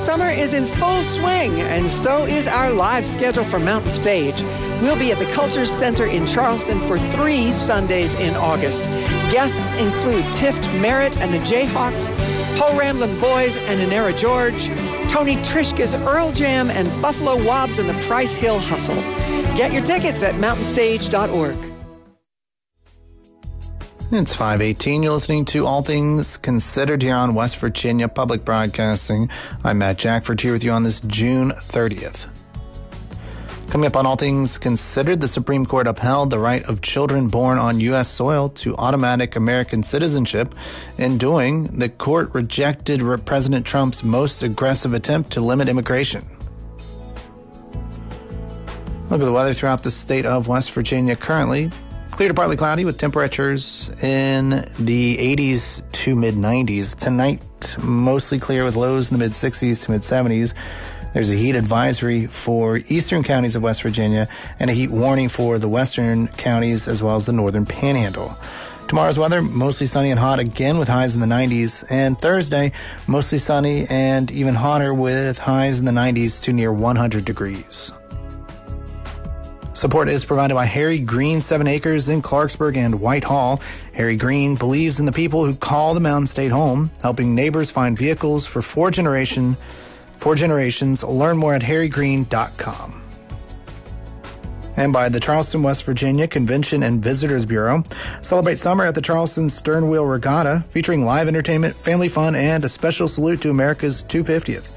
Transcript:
Summer is in full swing, and so is our live schedule for Mountain Stage. We'll be at the Culture Center in Charleston for 3 Sundays in August. Guests include Tift Merritt and the Jayhawks, Poe Ramblin' Boys and Inera George, Tony Trishka's Earl Jam, and Buffalo Wobbs and the Price Hill Hustle. Get your tickets at mountainstage.org. It's 5:18. You're listening to All Things Considered here on West Virginia Public Broadcasting. I'm Matt Jackford here with you on this June 30th. Coming up on All Things Considered, the Supreme Court upheld the right of children born on U.S. soil to automatic American citizenship. In doing, the court rejected President Trump's most aggressive attempt to limit immigration. Look at the weather throughout the state of West Virginia currently. Clear to partly cloudy with temperatures in the 80s to mid-90s. Tonight, mostly clear with lows in the mid-60s to mid-70s. There's a heat advisory for eastern counties of West Virginia and a heat warning for the western counties as well as the northern panhandle. Tomorrow's weather, mostly sunny and hot again with highs in the 90s. And Thursday, mostly sunny and even hotter with highs in the 90s to near 100 degrees. Support is provided by Harry Green 7 Acres in Clarksburg and Whitehall. Harry Green believes in the people who call the Mountain State home, helping neighbors find vehicles for 4 generations. Learn more at harrygreen.com. And by the Charleston, West Virginia Convention and Visitors Bureau. Celebrate summer at the Charleston Stern Wheel Regatta, featuring live entertainment, family fun, and a special salute to America's 250th.